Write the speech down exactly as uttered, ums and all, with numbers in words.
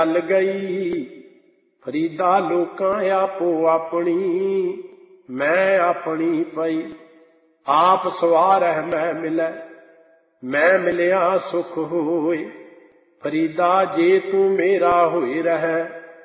ਚੱਲ ਗਈ ਫਰੀਦਾ ਲੋਕਾਂ ਆਪੋ ਆਪਣੀ, ਮੈਂ ਆਪਣੀ ਪਈ। ਆਪ ਸਵਾਰਹਿ ਮੈਂ ਮਿਲੈ, ਮੈਂ ਮਿਲਿਆ ਸੁਖ ਹੋਏ। ਫਰੀਦਾ ਜੇ ਤੂੰ ਮੇਰਾ ਹੋਏ ਰਹਿ,